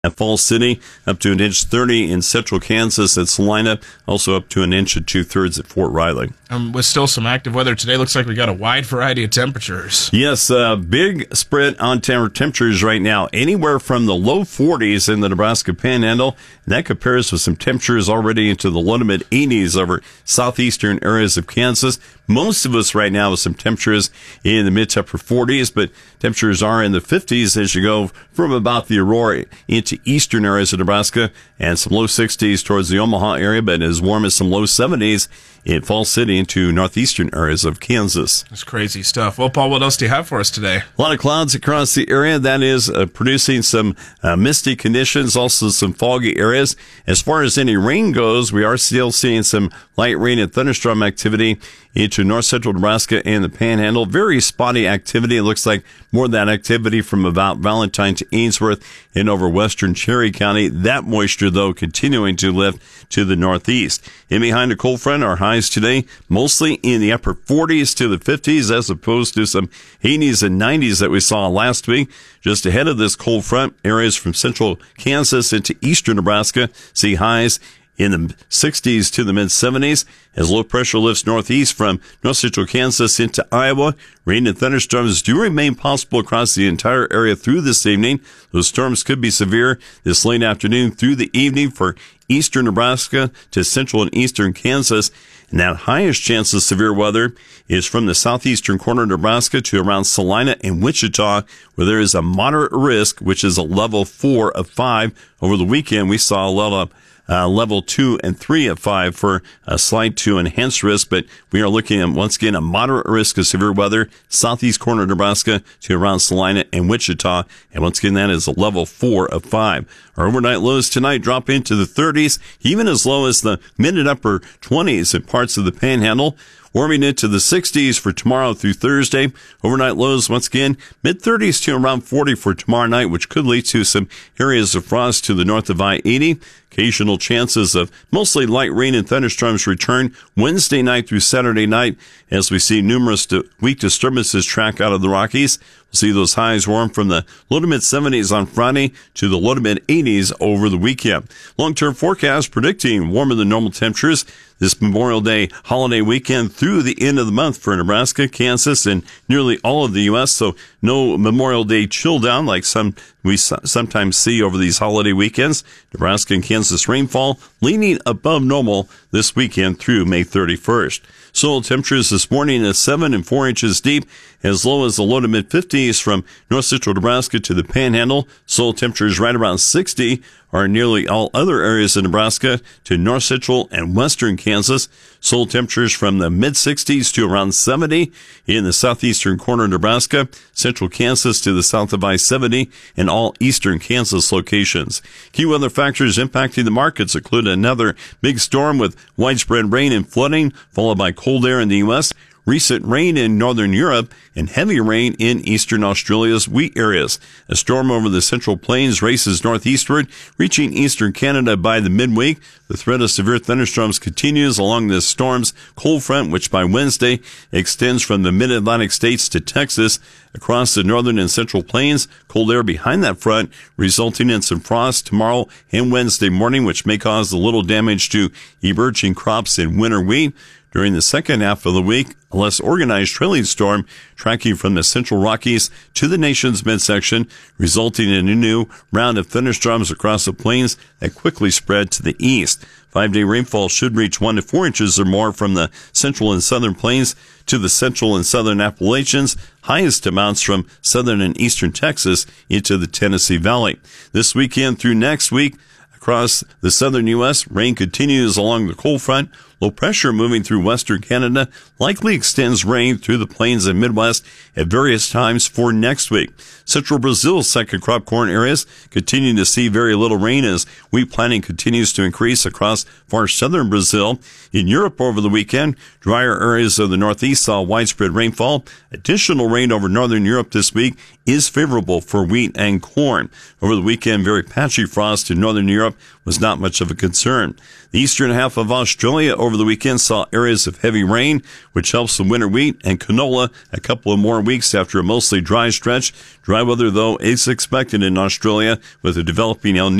At Falls City, up to 1.30 in central Kansas at Salina, also up to 1 2/3 at Fort Riley. With still some active weather today, looks like we got a wide variety of temperatures. Yes, big spread on temperatures right now, anywhere from the low 40s in the Nebraska Panhandle. And that compares with some temperatures already into the low to mid 80s over southeastern areas of Kansas. Most of us right now with some temperatures in the mid to upper 40s, but temperatures are in the 50s as you go from about the Aurora into eastern areas of Nebraska, and some low 60s towards the Omaha area, but as warm as some low 70s in Falls City into northeastern areas of Kansas. That's crazy stuff. Well, Paul, what else do you have for us today? A lot of clouds across the area. That is producing some misty conditions, also some foggy areas. As far as any rain goes, we are still seeing some light rain and thunderstorm activity into north central Nebraska and the Panhandle. Very spotty activity. It looks like more of that activity from about Valentine to Ainsworth and over western Cherry County. That moisture, though, continuing to lift to the northeast. In behind a cold front, our highs today mostly in the upper 40s to the 50s, as opposed to some 80s and 90s that we saw last week. Just ahead of this cold front, areas from central Kansas into eastern Nebraska see highs in the 60s to the mid-70s as low pressure lifts northeast from north central Kansas into Iowa. Rain and thunderstorms do remain possible across the entire area through this evening. Those storms could be severe this late afternoon through the evening for eastern Nebraska to central and eastern Kansas. And that highest chance of severe weather is from the southeastern corner of Nebraska to around Salina and Wichita, where there is a moderate risk, which is a level 4 of 5. Over the weekend, we saw level 2 and 3 of 5 for a slight to enhanced risk, but we are looking at, once again, a moderate risk of severe weather, southeast corner of Nebraska to around Salina and Wichita, and once again, that is a level 4 of 5. Our overnight lows tonight drop into the 30s, even as low as the mid and upper 20s in parts of the Panhandle. Warming into the 60s for tomorrow through Thursday. Overnight lows, once again, mid-30s to around 40 for tomorrow night, which could lead to some areas of frost to the north of I-80. Occasional chances of mostly light rain and thunderstorms return Wednesday night through Saturday night as we see numerous weak disturbances track out of the Rockies. We'll see those highs warm from the low to mid-70s on Friday to the low to mid-80s over the weekend. Long-term forecast predicting warmer than normal temperatures this Memorial Day holiday weekend through the end of the month for Nebraska, Kansas, and nearly all of the U.S. So no Memorial Day chill down like we sometimes see over these holiday weekends. Nebraska and Kansas rainfall leaning above normal this weekend through May 31st. Soil temperatures this morning at 7 and 4 inches deep, as low as the low to mid 50s from north central Nebraska to the Panhandle. Soil temperatures right around 60 are in nearly all other areas of Nebraska to north central and western Kansas. Soil temperatures from the mid 60s to around 70 in the southeastern corner of Nebraska, central Kansas to the south of I-70, and all eastern Kansas locations. Key weather factors impacting the markets include another big storm with widespread rain and flooding, followed by cold air in the U.S., recent rain in northern Europe, and heavy rain in eastern Australia's wheat areas. A storm over the Central Plains races northeastward, reaching eastern Canada by the midweek. The threat of severe thunderstorms continues along this storm's cold front, which by Wednesday extends from the mid-Atlantic states to Texas across the northern and central plains. Cold air behind that front, resulting in some frost tomorrow and Wednesday morning, which may cause a little damage to emerging crops in winter wheat. During the second half of the week, a less organized trailing storm tracking from the central Rockies to the nation's midsection, resulting in a new round of thunderstorms across the plains that quickly spread to the east. 5-day rainfall should reach 1 to 4 inches or more from the central and southern plains to the central and southern Appalachians, highest amounts from southern and eastern Texas into the Tennessee Valley. This weekend through next week, across the southern U.S., rain continues along the cold front. Low pressure moving through western Canada likely extends rain through the plains and Midwest at various times for next week. Central Brazil's second crop corn areas continue to see very little rain as wheat planting continues to increase across far southern Brazil. In Europe over the weekend, drier areas of the northeast saw widespread rainfall. Additional rain over northern Europe this week is favorable for wheat and corn. Over the weekend, very patchy frost in northern Europe was not much of a concern. The eastern half of Australia over over the weekend saw areas of heavy rain, which helps the winter wheat and canola a couple of more weeks after a mostly dry stretch. Dry weather, though, is expected in Australia with a developing El